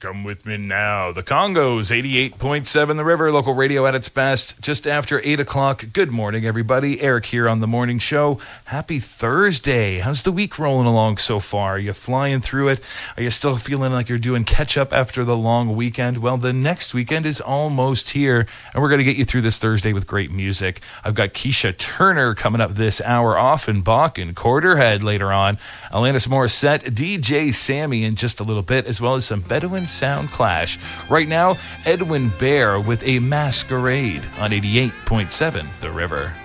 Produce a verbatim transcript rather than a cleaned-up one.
Come with me now. The Congos, eighty-eight point seven The River, local radio at its best. Just after eight o'clock. Good morning, everybody. Eric here on the morning show. Happy Thursday. How's the week rolling along so far? Are you flying through it? Are you still feeling like you're doing catch-up after the long weekend? Well, the next weekend is almost here, and we're going to get you through this Thursday with great music. I've got Keisha Turner coming up this hour, Offenbach and Quarterhead later on. Alanis Morissette, D J Sammy in just a little bit, as well as some Bedouin Sound Clash. Right now, Edwin Bear with a Masquerade on eighty-eight point seven The River.